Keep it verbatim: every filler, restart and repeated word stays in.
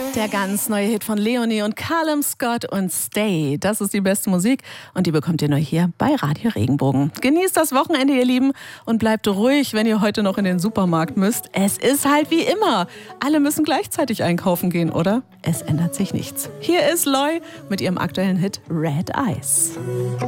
Der ganz neue Hit von Leonie und Callum Scott und Stay. Das ist die beste Musik und die bekommt ihr nur hier bei Radio Regenbogen. Genießt das Wochenende, ihr Lieben, und bleibt ruhig, wenn ihr heute noch in den Supermarkt müsst. Es ist halt wie immer. Alle müssen gleichzeitig einkaufen gehen, oder? Es ändert sich nichts. Hier ist Loy mit ihrem aktuellen Hit Red Eyes.